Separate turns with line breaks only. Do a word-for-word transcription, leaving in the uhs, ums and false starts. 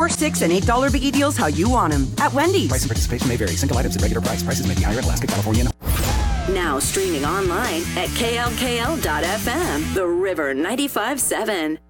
four, six, and eight dollar biggie deals how you want them at Wendy's.
Price and participation may vary. Single items at regular price. Prices may be higher in Alaska, California.
Now streaming online at K L K L dot F M. The River ninety-five point seven.